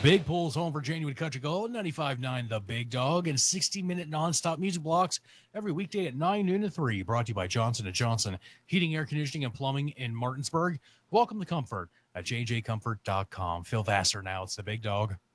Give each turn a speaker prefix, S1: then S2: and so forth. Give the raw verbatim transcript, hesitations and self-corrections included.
S1: Big Pool's home for genuine country gold, ninety-five point nine The Big Dog, and sixty-minute nonstop music blocks every weekday at nine, noon, and three. Brought to you by Johnson and Johnson Heating, Air Conditioning, and Plumbing in Martinsburg. Welcome to comfort at j j comfort dot com. Phil Vassar now. It's The Big Dog.